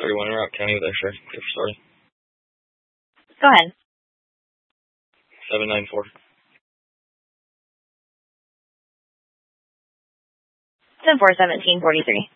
31 in Rock County with Extra. Clear for starting. Go ahead. 794. 10-4, 1743.